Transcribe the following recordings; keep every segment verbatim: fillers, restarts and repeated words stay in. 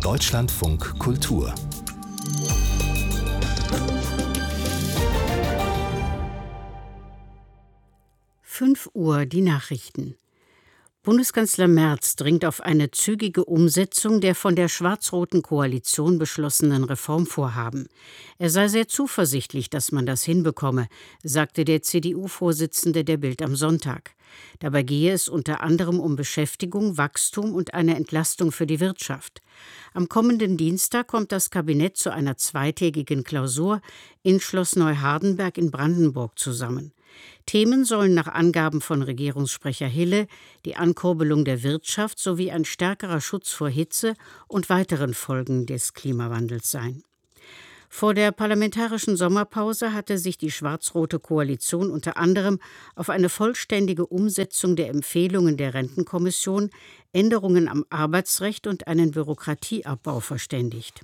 Deutschlandfunk Kultur. fünf Uhr die Nachrichten. Bundeskanzler Merz dringt auf eine zügige Umsetzung der von der schwarz-roten Koalition beschlossenen Reformvorhaben. Er sei sehr zuversichtlich, dass man das hinbekomme, sagte der C D U-Vorsitzende der Bild am Sonntag. Dabei gehe es unter anderem um Beschäftigung, Wachstum und eine Entlastung für die Wirtschaft. Am kommenden Dienstag kommt das Kabinett zu einer zweitägigen Klausur in Schloss Neuhardenberg in Brandenburg zusammen. Themen sollen nach Angaben von Regierungssprecher Hille die Ankurbelung der Wirtschaft sowie ein stärkerer Schutz vor Hitze und weiteren Folgen des Klimawandels sein. Vor der parlamentarischen Sommerpause hatte sich die schwarz-rote Koalition unter anderem auf eine vollständige Umsetzung der Empfehlungen der Rentenkommission, Änderungen am Arbeitsrecht und einen Bürokratieabbau verständigt.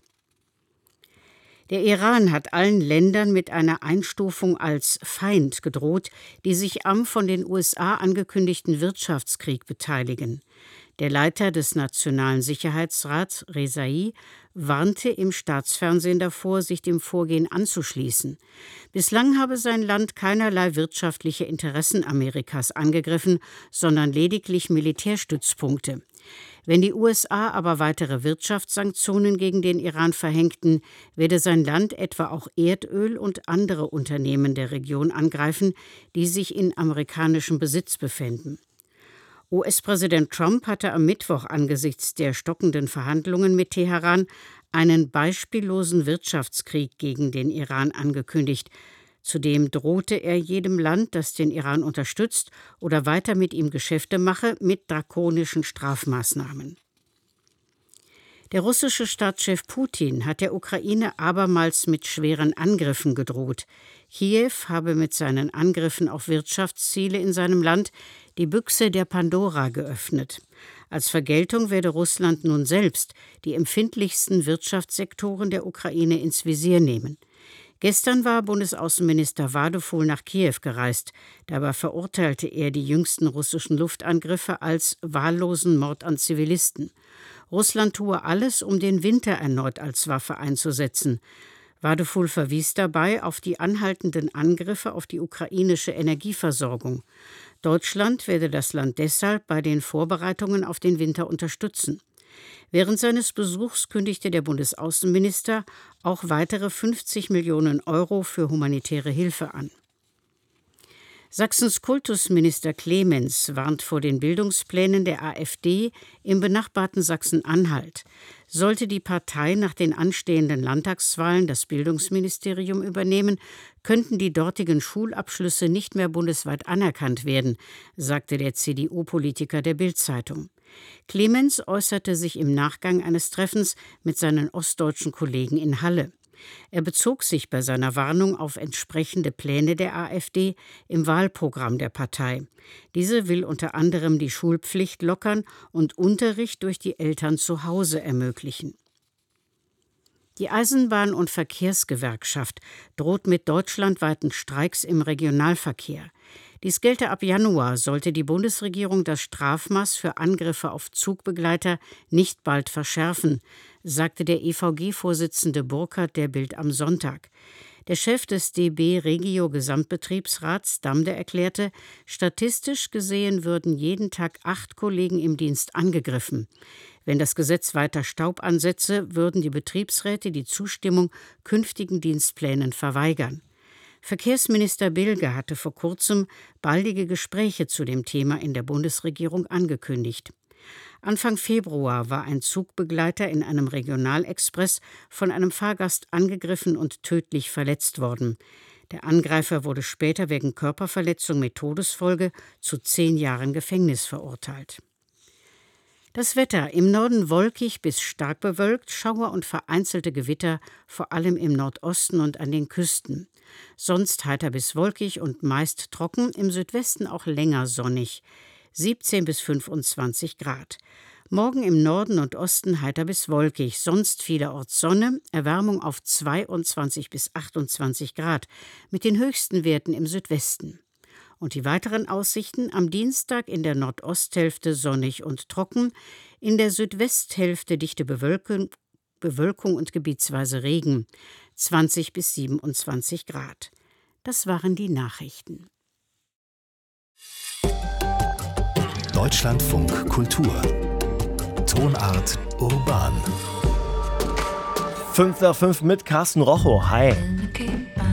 Der Iran hat allen Ländern mit einer Einstufung als Feind gedroht, die sich am von den U S A angekündigten Wirtschaftskrieg beteiligen. Der Leiter des Nationalen Sicherheitsrats, Rezai, warnte im Staatsfernsehen davor, sich dem Vorgehen anzuschließen. Bislang habe sein Land keinerlei wirtschaftliche Interessen Amerikas angegriffen, sondern lediglich Militärstützpunkte. Wenn die U S A aber weitere Wirtschaftssanktionen gegen den Iran verhängten, werde sein Land etwa auch Erdöl und andere Unternehmen der Region angreifen, die sich in amerikanischem Besitz befänden. U S-Präsident Trump hatte am Mittwoch angesichts der stockenden Verhandlungen mit Teheran einen beispiellosen Wirtschaftskrieg gegen den Iran angekündigt. Zudem drohte er jedem Land, das den Iran unterstützt oder weiter mit ihm Geschäfte mache, mit drakonischen Strafmaßnahmen. Der russische Staatschef Putin hat der Ukraine abermals mit schweren Angriffen gedroht. Kiew habe mit seinen Angriffen auf Wirtschaftsziele in seinem Land die Büchse der Pandora geöffnet. Als Vergeltung werde Russland nun selbst die empfindlichsten Wirtschaftssektoren der Ukraine ins Visier nehmen. Gestern war Bundesaußenminister Wadefuhl nach Kiew gereist. Dabei verurteilte er die jüngsten russischen Luftangriffe als wahllosen Mord an Zivilisten. Russland tue alles, um den Winter erneut als Waffe einzusetzen. Wadefuhl verwies dabei auf die anhaltenden Angriffe auf die ukrainische Energieversorgung. Deutschland werde das Land deshalb bei den Vorbereitungen auf den Winter unterstützen. Während seines Besuchs kündigte der Bundesaußenminister auch weitere fünfzig Millionen Euro für humanitäre Hilfe an. Sachsens Kultusminister Clemens warnt vor den Bildungsplänen der AfD im benachbarten Sachsen-Anhalt. Sollte die Partei nach den anstehenden Landtagswahlen das Bildungsministerium übernehmen, könnten die dortigen Schulabschlüsse nicht mehr bundesweit anerkannt werden, sagte der C D U-Politiker der Bild-Zeitung. Clemens äußerte sich im Nachgang eines Treffens mit seinen ostdeutschen Kollegen in Halle. Er bezog sich bei seiner Warnung auf entsprechende Pläne der AfD im Wahlprogramm der Partei. Diese will unter anderem die Schulpflicht lockern und Unterricht durch die Eltern zu Hause ermöglichen. Die Eisenbahn- und Verkehrsgewerkschaft droht mit deutschlandweiten Streiks im Regionalverkehr. Dies gelte ab Januar, sollte die Bundesregierung das Strafmaß für Angriffe auf Zugbegleiter nicht bald verschärfen, sagte der E V G-Vorsitzende Burkhardt der Bild am Sonntag. Der Chef des D B Regio Gesamtbetriebsrats, Damde, erklärte, statistisch gesehen würden jeden Tag acht Kollegen im Dienst angegriffen. Wenn das Gesetz weiter Staub ansetze, würden die Betriebsräte die Zustimmung künftigen Dienstplänen verweigern. Verkehrsminister Bilge hatte vor kurzem baldige Gespräche zu dem Thema in der Bundesregierung angekündigt. Anfang Februar war ein Zugbegleiter in einem Regionalexpress von einem Fahrgast angegriffen und tödlich verletzt worden. Der Angreifer wurde später wegen Körperverletzung mit Todesfolge zu zehn Jahren Gefängnis verurteilt. Das Wetter: im Norden wolkig bis stark bewölkt, Schauer und vereinzelte Gewitter, vor allem im Nordosten und an den Küsten. Sonst heiter bis wolkig und meist trocken, im Südwesten auch länger sonnig. siebzehn bis fünfundzwanzig Grad. Morgen im Norden und Osten heiter bis wolkig, sonst vielerorts Sonne, Erwärmung auf zweiundzwanzig bis achtundzwanzig Grad, mit den höchsten Werten im Südwesten. Und die weiteren Aussichten: am Dienstag in der Nordosthälfte sonnig und trocken, in der Südwesthälfte dichte Bewölkung Bewölkung und gebietsweise Regen. zwanzig bis siebenundzwanzig Grad. Das waren die Nachrichten. Deutschlandfunk Kultur. Tonart urban. fünf nach fünf mit Carsten Rochow. Hi.